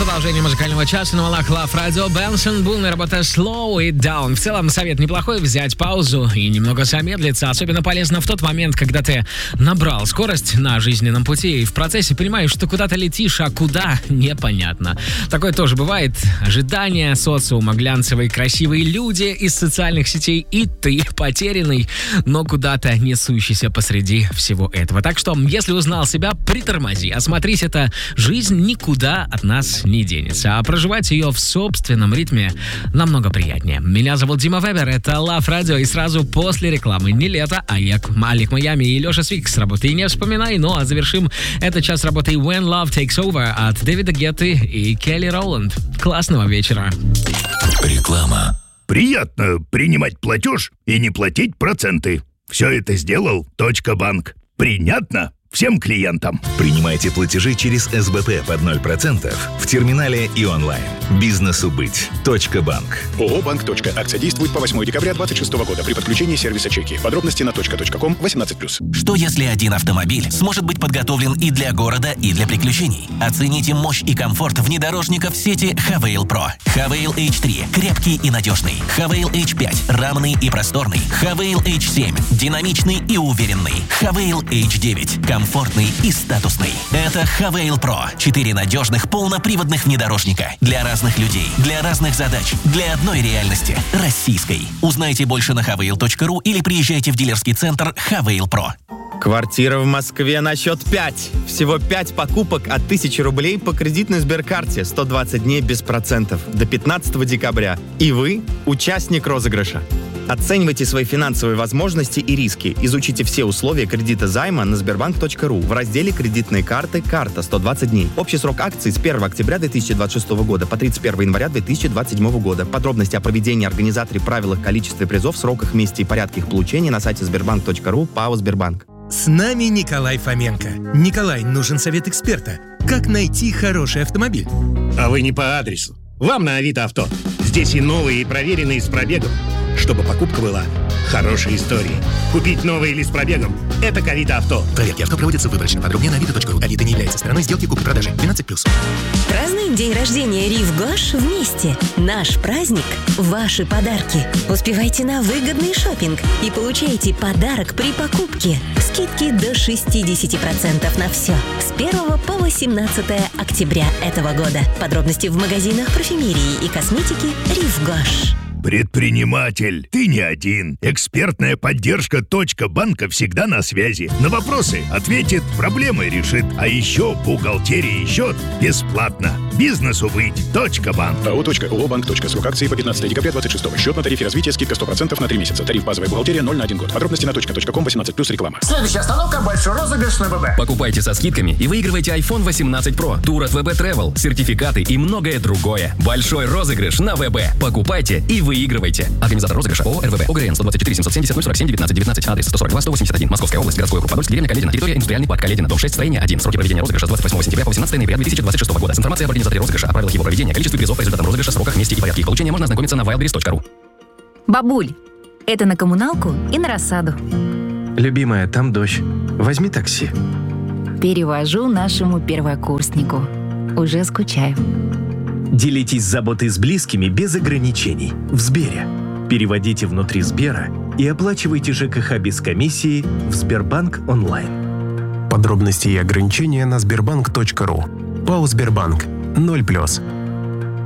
Продолжение музыкального часа на волнах Love Radio. Бенсон, Булная работа Slow It Down. В целом, совет неплохой — взять паузу и немного замедлиться. Особенно полезно в тот момент, когда ты набрал скорость на жизненном пути и в процессе понимаешь, что куда-то летишь, а куда — непонятно. Такое тоже бывает. Ожидания, социума, глянцевые красивые люди из социальных сетей и ты потерянный, но куда-то несущийся посреди всего этого. Так что, если узнал себя, притормози, осмотрись, это жизнь никуда от нас не денется, а проживать ее в собственном ритме намного приятнее. Меня зовут Дима Вебер, это Love Radio, и сразу после рекламы Нилетто, Алек Майами и Леша Свик с работы «Не вспоминай». Ну а завершим этот час работой When Love Takes Over от Дэвида Гетты и Келли Роланд. Классного вечера. Реклама. Приятно принимать платеж и не платить проценты. Все это сделал .банк. Принятно всем клиентам. Принимайте платежи через СБП под 0% в терминале и онлайн. Бизнесу быть. .банк. ООО «Банк. Акция действует по 8 декабря 2026 года при подключении сервиса чеки. Подробности на .ком 18+. Что если один автомобиль сможет быть подготовлен и для города, и для приключений? Оцените мощь и комфорт внедорожников сети Havail Pro. Havail H3 – крепкий и надежный. Havail H5 – рамный и просторный. Havail H7 – динамичный и уверенный. Havail H9 – комфортный и статусный. Это Havail Pro. 4 надежных полноприводных внедорожника. Для разных людей, для разных задач, для одной реальности. Российской. Узнайте больше на havail.ru или приезжайте в дилерский центр Havail Pro. Квартира в Москве на счет 5. Всего 5 покупок от 1000 рублей по кредитной Сберкарте. 120 дней без процентов. До 15 декабря. И вы – участник розыгрыша. Оценивайте свои финансовые возможности и риски. Изучите все условия кредита займа на sberbank.ru в разделе «Кредитные карты. Карта. 120 дней». Общий срок акций с 1 октября 2026 года по 31 января 2027 года. Подробности о проведении, организаторе, правилах, количестве призов, сроках, месте и порядке их получения на сайте sberbank.ru ПАО «Сбербанк». С нами Николай Фоменко. Николай, нужен совет эксперта. Как найти хороший автомобиль? А вы не по адресу. Вам на Авито Авто. Здесь и новые, и проверенные с пробегом. Чтобы покупка была хорошей историей. Купить новый или с пробегом – это к Авито Авто. Проверки авто проводятся выборочно. Подробнее на авито.ру. Авито не является стороной сделки купли-продажи. 12+. Празднуем день рождения Рив Гош вместе. Наш праздник – ваши подарки. Успевайте на выгодный шопинг и получайте подарок при покупке. Скидки до 60% на все. С 1 по 18 октября этого года. Подробности в магазинах парфюмерии и косметики Рив Гош. Предприниматель, ты не один. Экспертная поддержка .банка всегда на связи. На вопросы ответит, проблемы решит. А еще бухгалтерия и счет бесплатно. Бизнесу быть. .банк. АО «Банк. Срок акции по 15 декабря 26. Счет на тарифе развития, скидка 100% на 3 месяца. Тариф базовая бухгалтерия 0 на 1 год. Подробности на .ком 18+, реклама. Следующая остановка – большой розыгрыш на ВБ. Покупайте со скидками и выигрывайте iPhone 18 Pro, тур от ВБ Travel, сертификаты и многое другое. Большой розыгрыш на ВБ. Покупайте и выигрывайте. Организатор розыгрыша ООО РВБ. ОГРН 124 770 047 19 19. Адрес 142 181. Московская область. Городской округ Подольск. Деревня Каледина. Территория индустриальный парк Каледина. Дом 6. Строение 1. Сроки проведения розыгрыша с 28 сентября по 18 ноября 2026 года. С информацией об организаторе розыгрыша, о правилах его проведения, количестве призов по результатам розыгрыша, сроках, месте и порядке их получения можно ознакомиться на wildberries.ru. Бабуль, это на коммуналку и на рассаду. Любимая, там дождь. Возьми такси. Перевожу нашему первокурснику. Уже скучаю. Делитесь заботой с близкими без ограничений. В Сбере. Переводите внутри Сбера и оплачивайте ЖКХ без комиссии в Сбербанк онлайн. Подробности и ограничения на sberbank.ru. ПАО «Сбербанк». 0+.